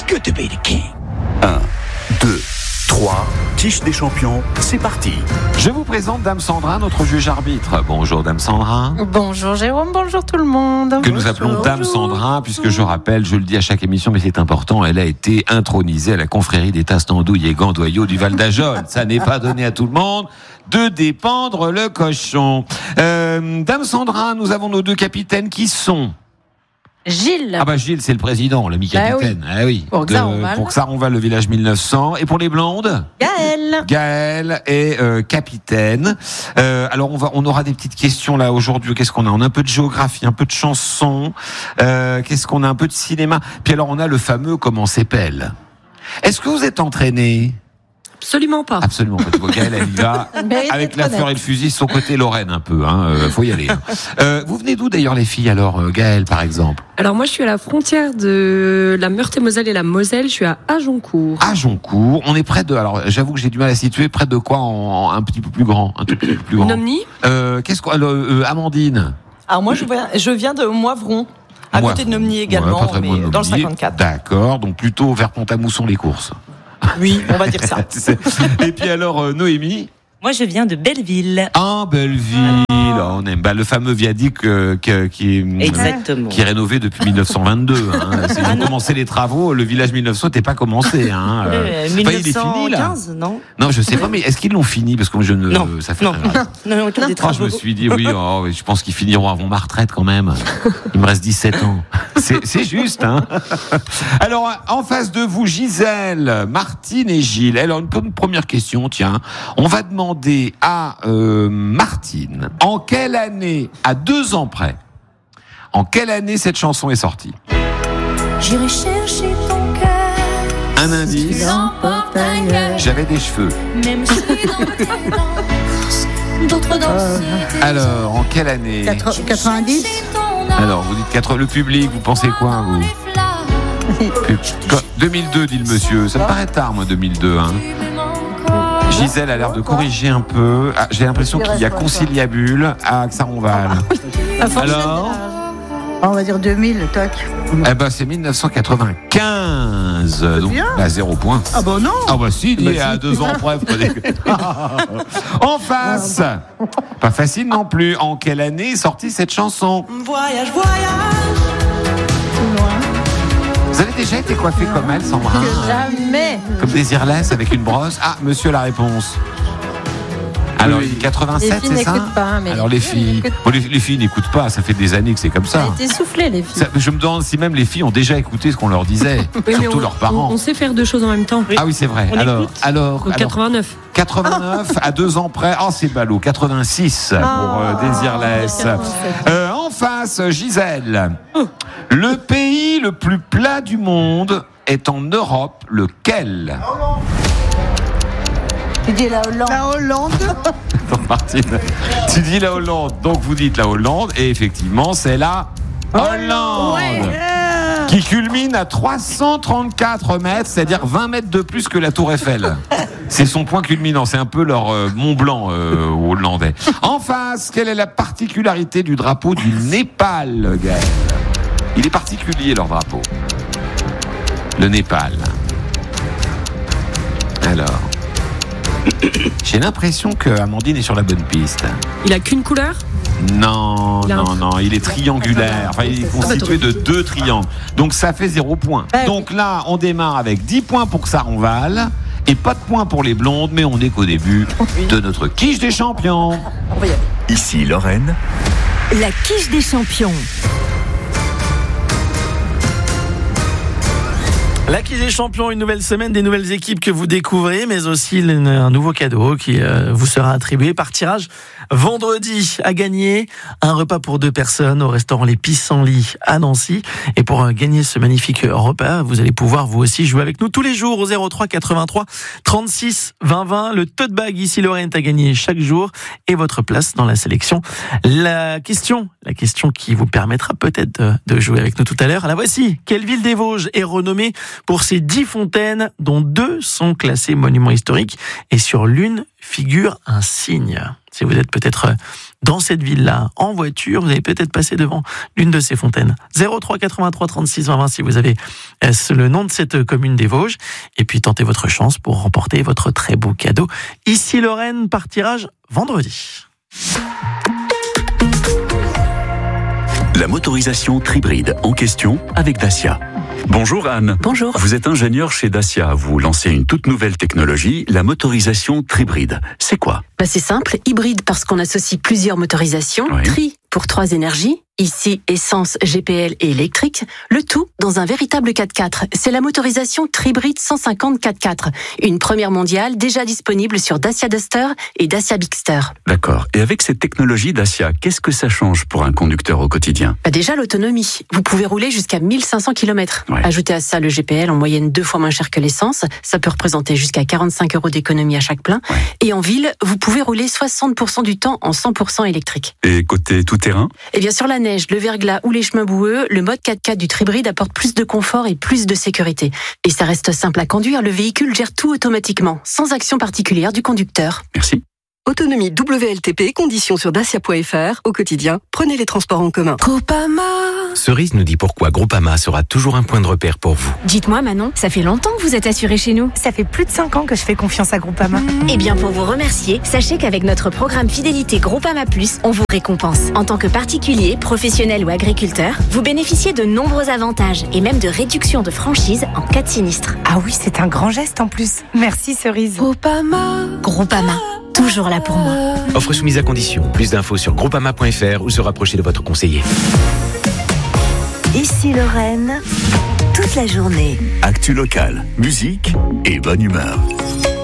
good to be the king. 1, 2, 3, quiche des champions, c'est parti. Je vous présente Dame Sandra, notre juge arbitre. Bonjour Dame Sandra. Bonjour Jérôme, bonjour tout le monde. Que nous appelons Dame Sandra, puisque je rappelle, je le dis à chaque émission, mais c'est important, elle a été intronisée à la confrérie des Tasses-Tandouille et Gandoyau du Val d'Ajol. Ça n'est pas donné à tout le monde de dépendre le cochon. Dame Sandra, nous avons nos deux capitaines qui sont... Gilles. Ah bah Gilles, c'est le président, l'ami capitaine. oui. Ah oui. Pour Xaronval. Pour Xaronval, le village 1900. Et pour les blondes, Gaël est capitaine. Alors on aura des petites questions là aujourd'hui. Qu'est-ce qu'on a ? On a un peu de géographie, un peu de chansons. Qu'est-ce qu'on a ? Un peu de cinéma. Puis alors on a le fameux comment s'appelle. Est-ce que vous êtes entraîné ? Absolument pas. Absolument pas. Gaël, elle y va avec la fleur et le fusil, son côté Lorraine un peu. Faut y aller. Vous venez d'où d'ailleurs les filles alors, Gaël par exemple ? Alors moi je suis à la frontière de la Meurthe-et-Moselle et la Moselle, je suis à Agincourt. Agincourt, on est près de... Alors j'avoue que j'ai du mal à situer, près de quoi en un petit peu plus grand, un tout petit peu plus grand. Nomny ? Qu'est-ce qu'on... Amandine ? Alors moi je viens de Moivron, à côté de Nomny également, pas très loin de mais dans le Nomny. 54. D'accord, donc plutôt vers Pont-à-Mousson les courses. Oui, on va dire ça. Et puis alors Noémie ? Moi, je viens de Belleville. Ah, Belleville, on aime. Le fameux viaduc qui est rénové depuis 1922. Si ils ont commencé les travaux, le village 1900 n'était pas commencé. 1915, il est fini, là. non ? Non, je sais pas, mais est-ce qu'ils l'ont fini ? Parce que je ne... Non, ça fait non. Non, des travaux. Je me suis dit, oui, je pense qu'ils finiront avant ma retraite quand même. Il me reste 17 ans. C'est juste, Alors, en face de vous, Gisèle, Martine et Gilles. Alors, une première question, tiens. On va demander à Martine, en quelle année, à 2 ans près, en quelle année cette chanson est sortie ? J'irai chercher ton cœur. Un indice. J'avais des cheveux. Même si dans tes danses, d'autres danses. Alors, en quelle année ? 90. Alors, vous dites 80. Le public, vous pensez quoi, vous ? 2002, dit le monsieur. Ça me paraît tard, moi, 2002. Gisèle a l'air de corriger un peu. J'ai l'impression qu'il y a conciliabule à Xaronval. Alors ? On va dire 2000, toc. Eh ben, c'est 1995. Donc, 0 point. Ah bah non. Ah bah si, dit à 2 ans près. En face. Pas facile non plus. En quelle année est sortie cette chanson ? Voyage, voyage. Vous avez déjà été coiffé comme elle, Sandra ? Jamais. Comme Désirless avec une brosse ? Ah, monsieur, la réponse. Alors, il dit 87, c'est ça ? Les filles n'écoutent pas. Mais alors, les filles n'écoutent pas, ça fait des années que c'est comme ça. Ça a été soufflé, les filles. Je me demande si même les filles ont déjà écouté ce qu'on leur disait, surtout leurs parents. On sait faire 2 choses en même temps. Ah oui, c'est vrai. Alors, 89. 89 à 2 ans près. Oh, c'est ballot. 86 pour Désirless. En face, Gisèle. Le pays le plus plat du monde est en Europe, lequel ? Tu dis la Hollande. La Hollande. Donc, Martine, tu dis la Hollande, donc vous dites la Hollande, et effectivement, c'est la Hollande. Qui culmine à 334 mètres, c'est-à-dire 20 mètres de plus que la Tour Eiffel. C'est son point culminant, c'est un peu leur Mont Blanc hollandais. En face, quelle est la particularité du drapeau du Népal, Gaël ? Il est particulier, leur drapeau. Le Népal. Alors, j'ai l'impression que Amandine est sur la bonne piste. Il a qu'une couleur ? Non, il est triangulaire. Enfin, il est constitué de 2 triangles. Donc ça fait 0 point. Donc là, on démarre avec 10 points pour Xaronval et pas de points pour les blondes, mais on n'est qu'au début de notre quiche des champions. Ici Lorraine. La quiche des champions. La quiche des champions, une nouvelle semaine, des nouvelles équipes que vous découvrez, mais aussi un nouveau cadeau qui vous sera attribué par tirage vendredi. À gagner un repas pour 2 personnes au restaurant Les Pissenlits à Nancy. Et pour gagner ce magnifique repas, vous allez pouvoir vous aussi jouer avec nous tous les jours au 03 83 36 20 20. Le tote bag ici Lorraine est à gagner chaque jour et votre place dans la sélection. La question qui vous permettra peut-être de jouer avec nous tout à l'heure. La voici. Quelle ville des Vosges est renommée pour ses 10 fontaines, dont 2 sont classées monuments historiques et sur l'une figure un cygne. Si vous êtes peut-être dans cette ville-là, en voiture, vous avez peut-être passé devant l'une de ces fontaines. 03 83 36 20 20 si vous avez le nom de cette commune des Vosges. Et puis tentez votre chance pour remporter votre très beau cadeau. Ici Lorraine, par tirage vendredi. La motorisation Tribride en question avec Dacia. Bonjour Anne. Bonjour. Vous êtes ingénieure chez Dacia. Vous lancez une toute nouvelle technologie, la motorisation Tribride. C'est quoi ? C'est simple, hybride parce qu'on associe plusieurs motorisations, Oui. Tri pour 3 énergies, ici essence, GPL et électrique, le tout dans un véritable 4x4. C'est la motorisation Tribride 150 4x4, une première mondiale déjà disponible sur Dacia Duster et Dacia Bigster. D'accord. Et avec cette technologie Dacia, qu'est-ce que ça change pour un conducteur au quotidien ? Déjà l'autonomie, vous pouvez rouler jusqu'à 1500 km. Ouais. Ajoutez à ça le GPL en moyenne 2 fois moins cher que l'essence, ça peut représenter jusqu'à 45 € d'économie à chaque plein. Ouais. Et en ville, vous pouvez rouler 60% du temps en 100% électrique. Et côté tout-terrain ? Et bien sur la neige, le verglas ou les chemins boueux, le mode 4x4 du Tribride apporte plus de confort et plus de sécurité. Et ça reste simple à conduire, le véhicule gère tout automatiquement, sans action particulière du conducteur. Merci. Autonomie WLTP, conditions sur dacia.fr. Au quotidien, prenez les transports en commun. Groupama. Cerise nous dit pourquoi Groupama sera toujours un point de repère pour vous. Dites-moi Manon, ça fait longtemps que vous êtes assurée chez nous. Ça fait plus de 5 ans que je fais confiance à Groupama. Eh bien pour vous remercier, sachez qu'avec notre programme fidélité Groupama Plus, on vous récompense. En tant que particulier, professionnel ou agriculteur, vous bénéficiez de nombreux avantages et même de réductions de franchise en cas de sinistre. Ah oui, c'est un grand geste en plus. Merci Cerise. Groupama, toujours là pour moi. Offre soumise à condition. Plus d'infos sur groupama.fr ou se rapprocher de votre conseiller. Ici Lorraine, toute la journée. Actu locale, musique et bonne humeur.